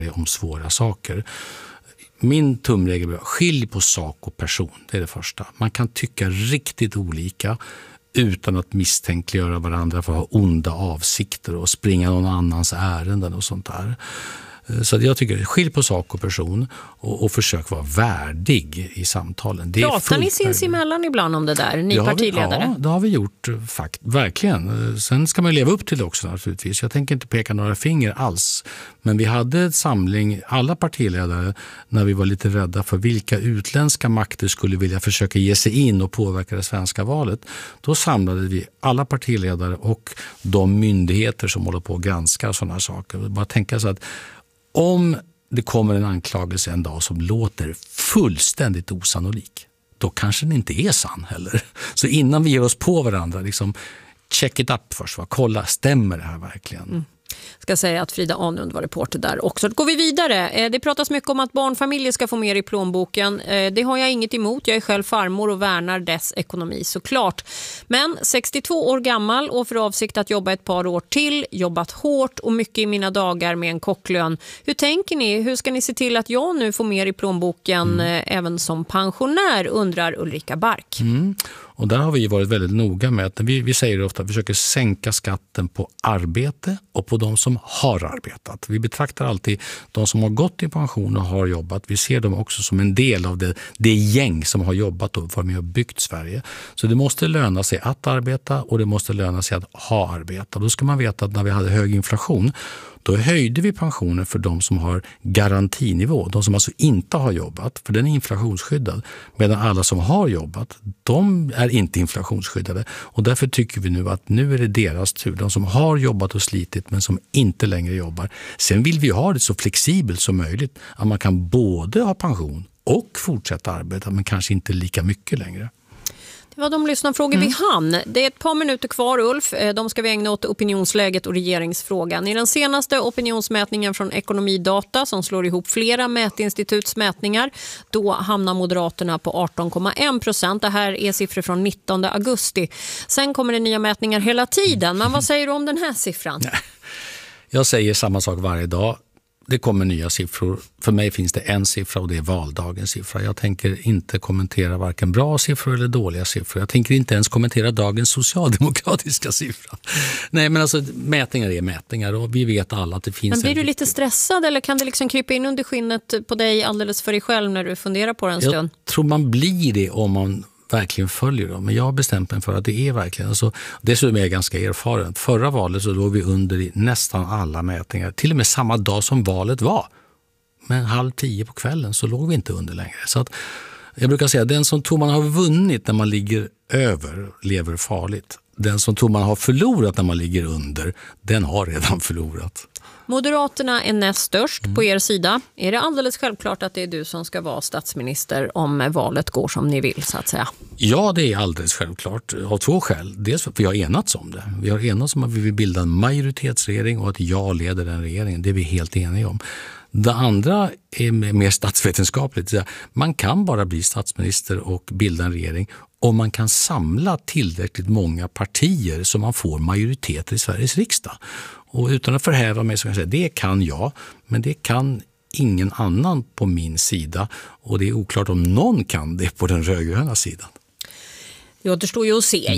om svåra saker. Min tumregel är skilj på sak och person, det är det första. Man kan tycka riktigt olika utan att misstänkliggöra varandra för att ha onda avsikter och springa någon annans ärenden och sånt där. Så jag tycker, skilj på sak och person och försök vara värdig i samtalen. Pratar ni sinsemellan ibland om det där, ni partiledare? Ja, det har vi gjort verkligen. Sen ska man leva upp till det också naturligtvis. Jag tänker inte peka några finger alls. Men vi hade en samling, alla partiledare, när vi var lite rädda för vilka utländska makter skulle vilja försöka ge sig in och påverka det svenska valet. Då samlade vi alla partiledare och de myndigheter som håller på att granska sådana här saker. Bara tänka så att om det kommer en anklagelse en dag som låter fullständigt osannolik, då kanske den inte är sann heller. Så innan vi ger oss på varandra, liksom, check it up först. Kolla, stämmer det här verkligen? Ska säga att Frida Anlund var reporter där också. Då går vi vidare. Det pratas mycket om att barnfamiljer ska få mer i plånboken. Det har jag inget emot. Jag är själv farmor och värnar dess ekonomi såklart. Men 62 år gammal och för avsikt att jobba ett par år till. Jobbat hårt och mycket i mina dagar med en kocklön. Hur tänker ni? Hur ska ni se till att jag nu får mer i plånboken även som pensionär, undrar Ulrika Bark. Och där har vi varit väldigt noga med att vi säger ofta att vi försöker sänka skatten på arbete och på de som har arbetat. Vi betraktar alltid de som har gått i pension och har jobbat. Vi ser dem också som en del av det gäng som har jobbat och varit med och byggt Sverige. Så det måste löna sig att arbeta och det måste löna sig att ha arbete. Då ska man veta att när vi hade hög inflation, då höjde vi pensionen för de som har garantinivå. De som alltså inte har jobbat, för den är inflationsskyddad. Medan alla som har jobbat, de är inte inflationsskyddade. Och därför tycker vi nu att nu är det deras tur. De som har jobbat och slitit men som inte längre jobbar. Sen vill vi ha det så flexibelt som möjligt. Att man kan både ha pension och fortsätta arbeta, men kanske inte lika mycket längre. Det var de lyssnarfrågor vi hann. Det är ett par minuter kvar, Ulf. De ska vi ägna åt opinionsläget och regeringsfrågan. I den senaste opinionsmätningen från Ekonomidata, som slår ihop flera mätinstituts mätningar, då hamnar Moderaterna på 18,1%. Det här är siffror från 19 augusti. Sen kommer det nya mätningar hela tiden. Men vad säger du om den här siffran? Jag säger samma sak varje dag. Det kommer nya siffror. För mig finns det en siffra och det är valdagens siffra. Jag tänker inte kommentera varken bra siffror eller dåliga siffror. Jag tänker inte ens kommentera dagens socialdemokratiska siffra. Nej, men alltså mätningar är mätningar och vi vet alla att det finns... Men blir du lite stressad eller kan det liksom krypa in under skinnet på dig alldeles för dig själv när du funderar på det en stund? Jag tror man blir det om man verkligen följer dem. Men jag har bestämt mig för att det är verkligen. Alltså, dessutom är jag ganska erfaren. Förra valet så låg vi under i nästan alla mätningar. Till och med samma dag som valet var. Men 9:30 på kvällen så låg vi inte under längre. Så att, jag brukar säga att den som tror man har vunnit när man ligger över lever farligt. Den som tror man har förlorat när man ligger under, den har redan förlorat. Moderaterna är näst störst på er sida. Är det alldeles självklart att det är du som ska vara statsminister om valet går som ni vill, så att säga? Ja, det är alldeles självklart. Av två skäl. Dels för att vi har enats om det. Vi har enats om att vi vill bilda en majoritetsregering och att jag leder den regeringen. Det är vi helt eniga om. Det andra är mer statsvetenskapligt. Man kan bara bli statsminister och bilda en regering om man kan samla tillräckligt många partier så man får majoriteter i Sveriges riksdag. Och utan att förhäva mig så kan jag säga det kan jag, men det kan ingen annan på min sida. Och det är oklart om någon kan det på den rödgröna sidan. Det återstår ju att se.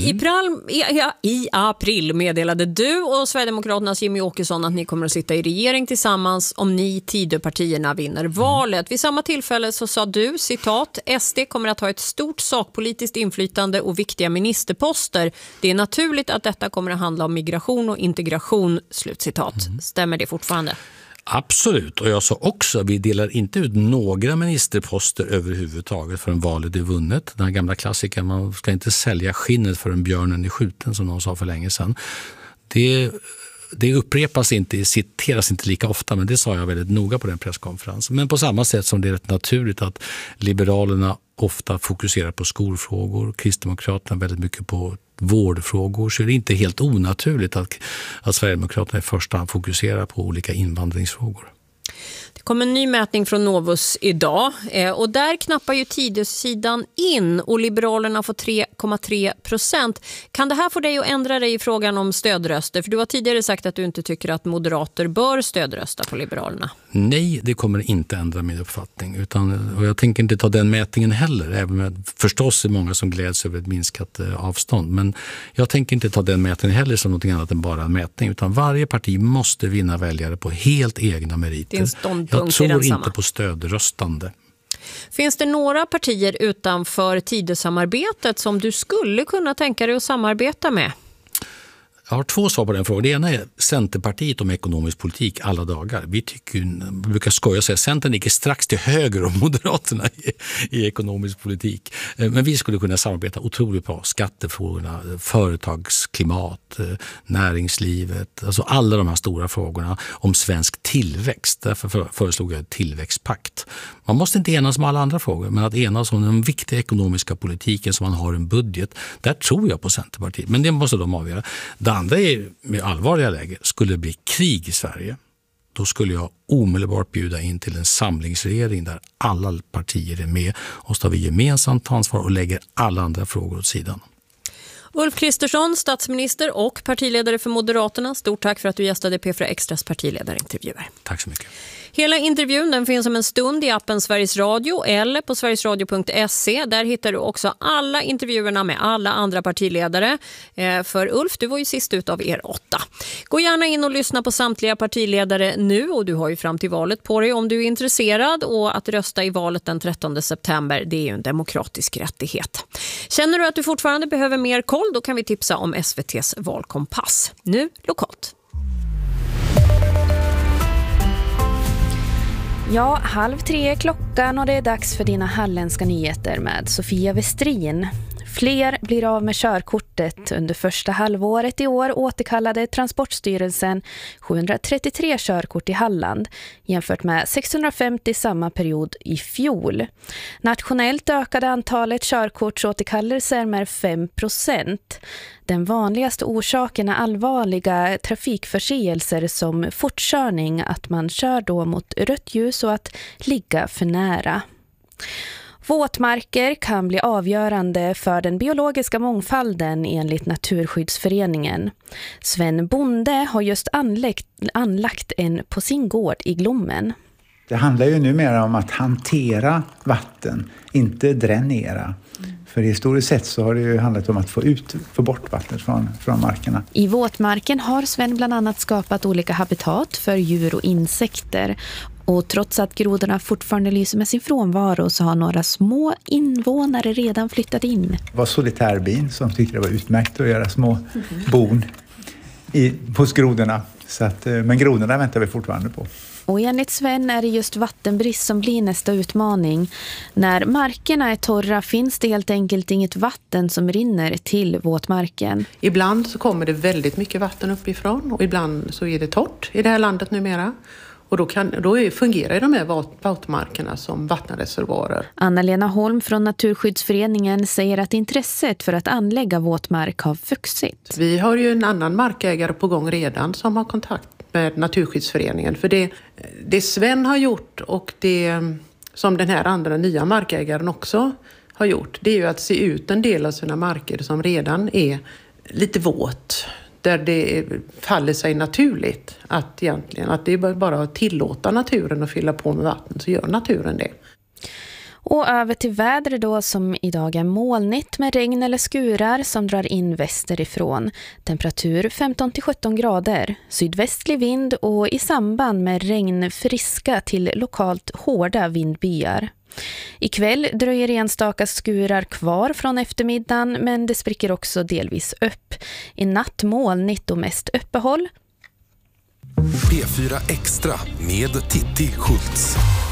I april meddelade du och Sverigedemokraternas Jimmy Åkesson att ni kommer att sitta i regering tillsammans om ni Tidöpartierna vinner valet. Vid samma tillfälle så sa du, citat, SD kommer att ha ett stort sakpolitiskt inflytande och viktiga ministerposter. Det är naturligt att detta kommer att handla om migration och integration, slutcitat. Stämmer det fortfarande? Absolut, och jag sa också att vi delar inte ut några ministerposter överhuvudtaget förrän valet är vunnet. Den här gamla klassikern, man ska inte sälja skinnet för en björnen är skjuten, som någon sa för länge sedan. Det upprepas inte, citeras inte lika ofta, men det sa jag väldigt noga på den presskonferensen. Men på samma sätt som det är rätt naturligt att Liberalerna ofta fokuserar på skolfrågor, Kristdemokraterna väldigt mycket på vårdfrågor, så är det inte helt onaturligt att Sverigedemokraterna i första hand fokuserar på olika invandringsfrågor. Det kom en ny mätning från Novus idag och där knappar ju Tidösidan in och Liberalerna får 3,3%. Kan det här få dig att ändra dig i frågan om stödröster? För du har tidigare sagt att du inte tycker att moderater bör stödrösta på Liberalerna. Nej, det kommer inte ändra min uppfattning. Och jag tänker inte ta den mätningen heller, även om förstås är många som gläds över ett minskat avstånd. Men jag tänker inte ta den mätningen heller som något annat än bara en mätning. Utan varje parti måste vinna väljare på helt egna meriter. Jag tror inte på stödröstande. Finns det några partier utanför Tidösamarbetet som du skulle kunna tänka dig att samarbeta med? Jag har 2 svar på den frågan. Det ena är Centerpartiet om ekonomisk politik alla dagar. Vi brukar skoja och säga att Centern ligger strax till höger om Moderaterna i ekonomisk politik. Men vi skulle kunna samarbeta otroligt bra. Skattefrågorna, företagsklimat, näringslivet. Alltså alla de här stora frågorna om svensk tillväxt. Därför föreslog jag en tillväxtpakt. Man måste inte enas om alla andra frågor, men att enas om den viktiga ekonomiska politiken som man har en budget. Där tror jag på Centerpartiet. Men det måste de avgöra. Det andra är med allvarliga läge. Skulle det bli krig i Sverige, då skulle jag omedelbart bjuda in till en samlingsregering där alla partier är med och så tar vi gemensamt ansvar och lägger alla andra frågor åt sidan. Ulf Kristersson, statsminister och partiledare för Moderaterna. Stort tack för att du gästade P4 Extras partiledarintervjuer. Tack så mycket. Hela intervjun den finns om en stund i appen Sveriges Radio eller på sverigesradio.se. Där hittar du också alla intervjuerna med alla andra partiledare. För Ulf, du var ju sist ut av er 8. Gå gärna in och lyssna på samtliga partiledare nu och du har ju fram till valet på dig om du är intresserad. Och att rösta i valet den 13 september, det är ju en demokratisk rättighet. Känner du att du fortfarande behöver mer koll, då kan vi tipsa om SVT:s valkompass. Nu lokalt. Ja, 2:30 är klockan och det är dags för dina halländska nyheter med Sofia Westrin. Fler blir av med körkortet. Under första halvåret i år återkallade Transportstyrelsen 733 körkort i Halland jämfört med 650 samma period i fjol. Nationellt ökade antalet körkortsåterkallelser med 5%. Den vanligaste orsaken är allvarliga trafikförseelser som fortkörning, att man kör då mot rött ljus och att ligga för nära. Våtmarker kan bli avgörande för den biologiska mångfalden enligt Naturskyddsföreningen. Sven Bonde har just anlagt en på sin gård i Glommen. Det handlar ju numera om att hantera vatten, inte dränera. För historiskt sett så har det ju handlat om att få bort vattnet från markerna. I våtmarken har Sven bland annat skapat olika habitat för djur och insekter. Och trots att grodorna fortfarande lyser med sin frånvaro så har några små invånare redan flyttat in. Det var solitärbin som tyckte det var utmärkt att göra små bon hos grodorna. Men grodorna väntar vi fortfarande på. Och enligt Sven är det just vattenbrist som blir nästa utmaning. När markerna är torra finns det helt enkelt inget vatten som rinner till våtmarken. Ibland så kommer det väldigt mycket vatten uppifrån och ibland så är det torrt i det här landet numera. Och då fungerar de här våtmarkerna som vattenreservoarer. Anna-Lena Holm från Naturskyddsföreningen säger att intresset för att anlägga våtmark har vuxit. Vi har ju en annan markägare på gång redan som har kontakt med Naturskyddsföreningen. För det Sven har gjort och det som den här andra nya markägaren också har gjort, det är ju att se ut en del av sina marker som redan är lite våt. Där det faller sig naturligt att det är bara att tillåta naturen att fylla på med vatten, så gör naturen det. Och över till vädret då, som idag är molnigt med regn eller skurar som drar in västerifrån. Temperatur 15-17 grader, sydvästlig vind och i samband med regn friska till lokalt hårda vindbyar. Ikväll dröjer enstaka skurar kvar från eftermiddagen, men det spricker också delvis upp. I natt molnigt och mest uppehåll. P4 Extra med Titti Schultz.